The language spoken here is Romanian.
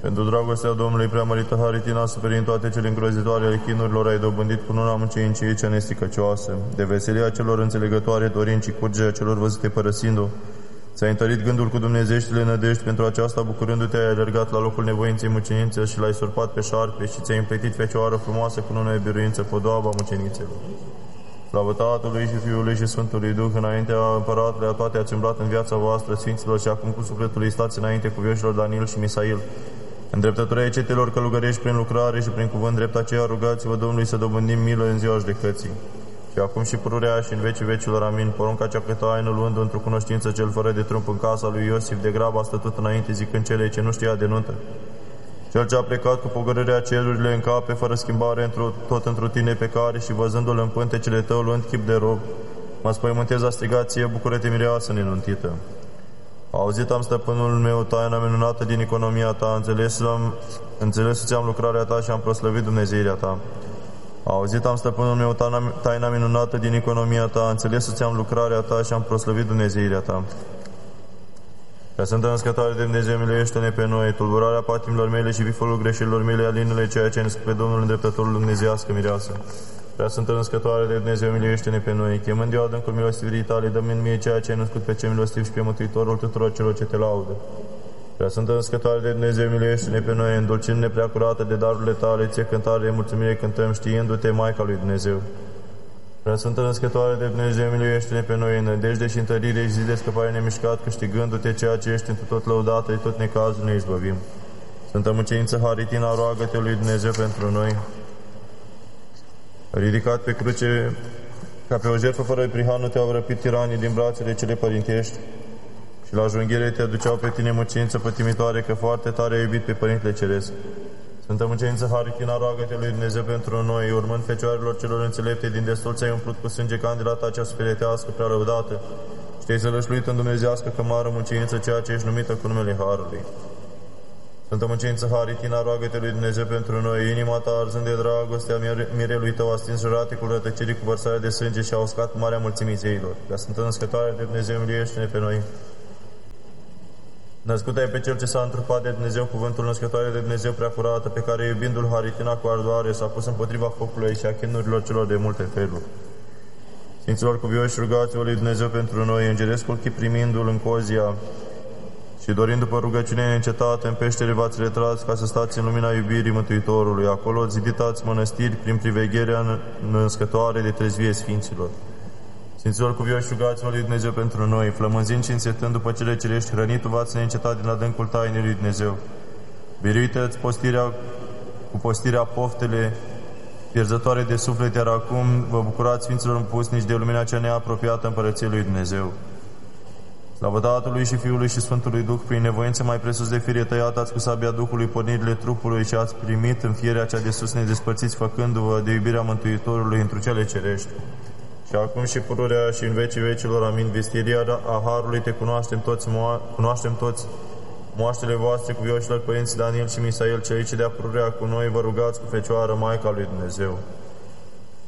Pentru dragostea Domnului preamărită Haritina, suferind toate cele îngrozitoare ale chinurilor, ai dobândit cu una mucenicie cea nesticăcioasă. De veselia celor înțelegătoare dorind și curgerea celor văzute părăsind-o, ți-ai întărit gândul cu dumnezeieștile nădejdi, pentru aceasta, bucurându-te, ai alergat la locul nevoinței muceniței și l-ai surpat pe șarpe și ți-ai împletit Fecioară frumoasă cu nună de biruință, podoaba mucenițelor. Slavă Tatălui și Fiului și Sfântului Duh, înaintea Împăratului, a toate ați umblat în viața voastră, Sfinților, și acum cu sufletul îi stați înainte cuvioșilor Daniel și Misail. Îndreptătorii cetelor călugărești prin lucrare și prin cuvânt drept, aceea rugați-vă Domnului să dobândim milă în ziua judecății. Și acum și pururea și în vecii vecilor, amin. Porunca cea că taină, luând într-o cunoștință cel fără de trump în casa lui Iosif, de grabă a stătut înainte, zicând celei ce nu știa de nuntă: Cel ce a plecat cu pogorârea cerurile în cape, fără schimbare, tot într-o tine pe care, și văzându-l în pântecele tău, luând chip de rob, mă spăimântez a strigat ție: bucură-te, mireasă nenuntită. Auzit am, stăpânul meu, taina minunată din economia ta, înțeles ți-am lucrarea ta și am proslăvit Dumnezeirea ta. Auzit am, stăpânul meu, taina minunată din economia ta, înțeles ți-am lucrarea ta și am proslăvit Dumnezeirea ta. Prea Sfântă Născătoare de Dumnezeu, miluiește-ne pe noi, tulburarea patimilor mele și vifolul greșelilor mele, alinele ceea ce născ pe Domnul îndreptătorul Dumnezeiască mireasă. Prea Sfântă Născătoare de Dumnezeu, miluiește-ne pe noi, chemând eu adâncul milostivirii tale, dă-mi în mie ceea ce ai născut pe cel milostiv și pe Mântuitorul tuturor celor ce te laudă. Prea Sfântă Născătoare de Dumnezeu, miluiește-ne pe noi, îndulcindu-ne prea curată de darurile tale, ție cântare de mulțumire cântăm, știindu-te, Maica lui Dumnezeu. Prea Sfântă Născătoare de Dumnezeu, miluiește-ne pe noi, în nădejde și întărire și zi de scăpare nemișcat, câștigându-te ceea ce ești întru tot lăudată, de tot necazul ne izbăvim. Sfântă Muceniță Haritina, roagă-te lui Dumnezeu pentru noi. Ridicat pe cruce, ca pe o jertfă fără prihană, te-au răpit tiranii din brațele cele părintești și la junghire te aduceau pe tine, muceniță pătimitoare, că foarte tare ai iubit pe Părintele Ceresc. Sfântă Muceniță Haritina, roagă-te lui Dumnezeu pentru noi, urmând fecioarelor celor înțelepte, din destul ți-ai umplut cu sânge candela ta cea sufletească, prea lăudată, și te-ai sălășluit în dumnezească cămară muceniță, ceea ce ești numită cu numele Harului. Sfântă Muceniță Haritina, roagă-te lui Dumnezeu pentru noi, inima ta arzând de dragostea mirelui tău a stins jurate cu rătăcirii, cu vărsare de sânge și a uscat marea mulțimii zeilor. Prea Sfântă Născătoare de Dumnezeu, miluiește-ne pe noi. Născut ai pe Cel ce s-a întrupat de Dumnezeu, cuvântul Născătoare de Dumnezeu prea curată, pe care, iubindu-l Haritina cu ardoare, s-a pus împotriva focului și a chinurilor celor de multe feluri. Sfinților cuvioși, rugați-vă lui Dumnezeu pentru noi, îngerescul chip primindu-l în Cozia și dorind după rugăciune neîncetată, în peștere v-ați retras ca să stați în lumina iubirii Mântuitorului. Acolo ziditați mănăstiri prin privegherea născătoare de trezvie Sfinților. Sfinților cuvioși, rugați-vă lui Dumnezeu pentru noi, flămânzind și însetând după cele cerești, hrănitul v-ați neîncetat din adâncul tainei lui Dumnezeu. Biruită-ți cu postirea poftele pierzătoare de suflet, iar acum vă bucurați, Sfinților împusnici, de lumina cea neapropiată Împărăției lui Dumnezeu. Slavă Tatălui și Fiului și Sfântului Duh, prin nevoință mai presus de fire tăiat, ați cu sabia Duhului pornirile trupului și ați primit în fierea cea de sus nedespărțiți, făcându-vă de iubirea Mântuitorului întru cele cerești. Și acum și pururea și în vecii vecilor, amin. Vestiria a Harului te cunoaștem toți moaștele voastre, cuvioșilor părinți Daniel și Misail, cei ce de-a pururea cu noi, vă rugați cu Fecioară, Maica lui Dumnezeu.